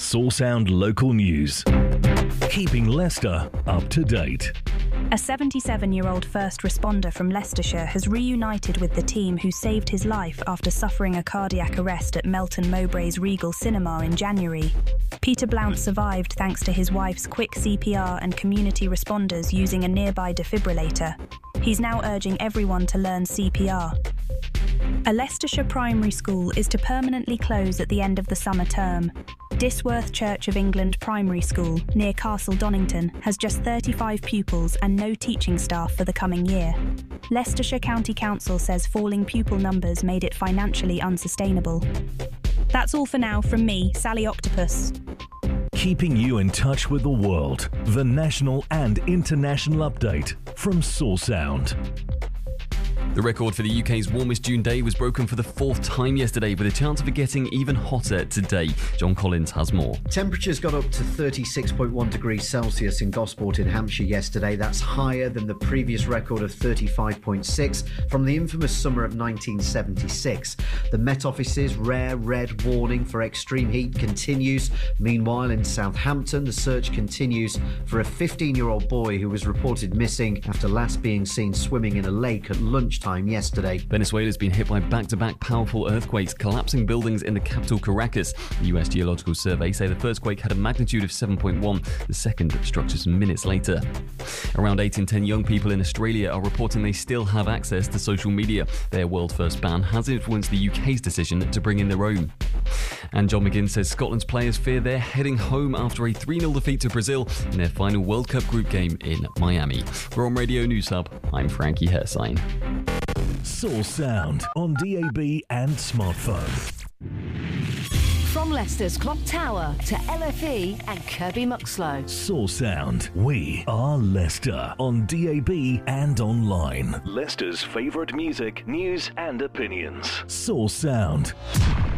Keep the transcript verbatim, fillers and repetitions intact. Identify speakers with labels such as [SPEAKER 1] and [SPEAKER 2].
[SPEAKER 1] Source Sound Local News. Keeping Leicester up to date.
[SPEAKER 2] A seventy-seven-year-old first responder from Leicestershire has reunited with the team who saved his life after suffering a cardiac arrest at Melton Mowbray's Regal Cinema in January. Peter Blount survived thanks to his wife's quick C P R and community responders using a nearby defibrillator. He's now urging everyone to learn C P R. A Leicestershire primary school is to permanently close at the end of the summer term. Disworth Church of England Primary School, near Castle Donington, has just thirty-five pupils and no teaching staff for the coming year. Leicestershire County Council says falling pupil numbers made it financially unsustainable. That's all for now from me, Sally Octopus.
[SPEAKER 1] Keeping you in touch with the world. The national and international update from Source Sound.
[SPEAKER 3] The record for the U K's warmest June day was broken for the fourth time yesterday, with a chance of it getting even hotter today. John Collins has more.
[SPEAKER 4] Temperatures got up to thirty-six point one degrees Celsius in Gosport in Hampshire yesterday. That's higher than the previous record of thirty-five point six from the infamous summer of nineteen seventy-six. The Met Office's rare red warning for extreme heat continues. Meanwhile, in Southampton, the search continues for a fifteen-year-old boy who was reported missing after last being seen swimming in a lake at lunchtime yesterday.
[SPEAKER 3] Venezuela's been hit by back-to-back powerful earthquakes, collapsing buildings in the capital Caracas. The U S Geological Survey say the first quake had a magnitude of seven point one. The second struck just minutes later. Around eight in ten young people in Australia are reporting they still have access to social media. Their world-first ban has influenced the U K's decision to bring in their own. And John McGinn says Scotland's players fear they're heading home after a three nil defeat to Brazil in their final World Cup group game in Miami. We're on Radio News Hub. I'm Frankie Hersign.
[SPEAKER 1] Source Sound on D A B and smartphone.
[SPEAKER 5] From Leicester's Clock Tower to L F E and Kirby Muxloe.
[SPEAKER 1] Source Sound. We are Leicester on D A B and online. Leicester's favourite music, news and opinions. Source Sound.